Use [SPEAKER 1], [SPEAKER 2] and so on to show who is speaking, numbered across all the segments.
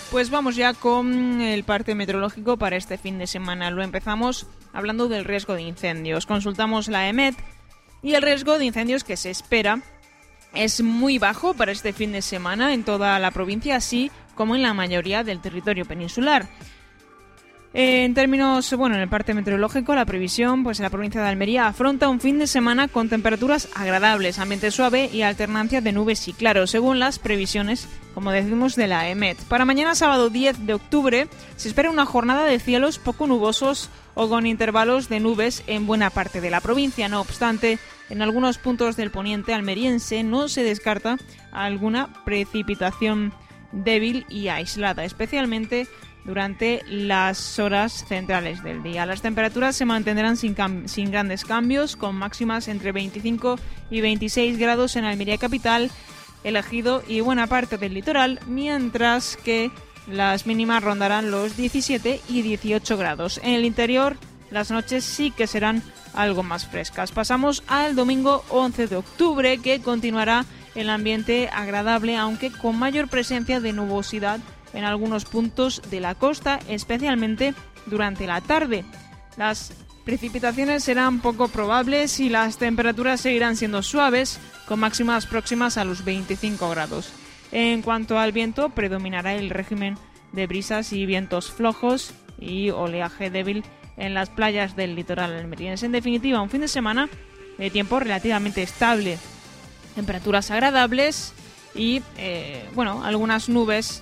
[SPEAKER 1] Pues vamos ya con el parte meteorológico para este fin de semana. Lo empezamos hablando del riesgo de incendios. Consultamos la EMET y el riesgo de incendios que se espera es muy bajo para este fin de semana en toda la provincia, así como en la mayoría del territorio peninsular. En términos, en el parte meteorológico, la previsión, pues la provincia de Almería afronta un fin de semana con temperaturas agradables, ambiente suave y alternancia de nubes y claros, según las previsiones, como decimos, de la EMET. Para mañana sábado 10 de octubre se espera una jornada de cielos poco nubosos o con intervalos de nubes en buena parte de la provincia. No obstante, en algunos puntos del poniente almeriense no se descarta alguna precipitación débil y aislada, especialmente durante las horas centrales del día. Las temperaturas se mantendrán sin grandes cambios, con máximas entre 25 y 26 grados en Almería capital, el Ejido y buena parte del litoral, mientras que las mínimas rondarán los 17 y 18 grados. En el interior, las noches sí que serán algo más frescas. Pasamos al domingo 11 de octubre, que continuará el ambiente agradable, aunque con mayor presencia de nubosidad en algunos puntos de la costa, especialmente durante la tarde. Las precipitaciones serán poco probables y las temperaturas seguirán siendo suaves, con máximas próximas a los 25 grados. En cuanto al viento, predominará el régimen de brisas y vientos flojos y oleaje débil en las playas del litoral almeriense. En definitiva, un fin de semana de tiempo relativamente estable, temperaturas agradables y algunas nubes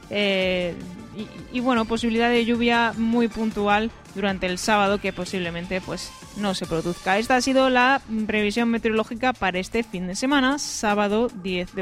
[SPEAKER 1] posibilidad de lluvia muy puntual durante el sábado, que posiblemente no se produzca. Esta ha sido la previsión meteorológica para este fin de semana, sábado 10 de